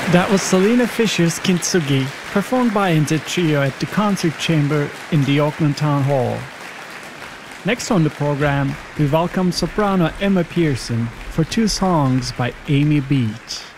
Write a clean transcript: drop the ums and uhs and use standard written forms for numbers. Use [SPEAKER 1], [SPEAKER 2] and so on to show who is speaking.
[SPEAKER 1] That was Selena Fisher's Kintsugi, performed by the trio at the Concert Chamber in the Auckland Town Hall. Next on the program, we welcome soprano Emma Pearson for two songs by Amy Beach.